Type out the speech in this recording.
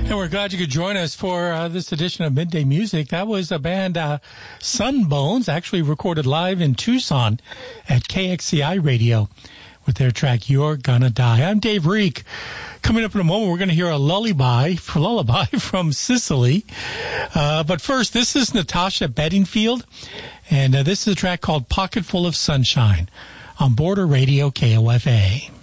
And we're glad you could join us for this edition of Midday Music. That was a band, Sunbones, actually recorded live in Tucson at KXCI Radio with their track, You're Gonna Die. I'm Dave Reek. Coming up in a moment, we're going to hear a lullaby from Sicily. But first, this is Natasha Bedingfield, and this is a track called Pocket Full of Sunshine on Border Radio KOFA.